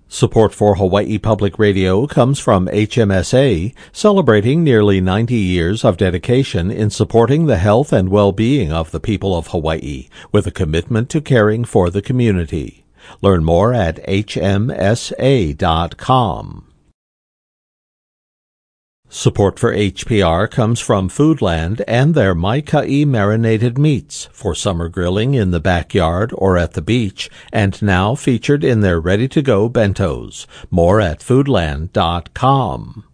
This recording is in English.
Support for Hawaii Public Radio comes from HMSA, celebrating nearly 90 years of dedication in supporting the health and well-being of the people of Hawaii, with a commitment to caring for the community. Learn more at hmsa.com. Support for HPR comes from Foodland and their Maikai marinated meats for summer grilling in the backyard or at the beach, and now featured in their ready-to-go bentos. More at foodland.com.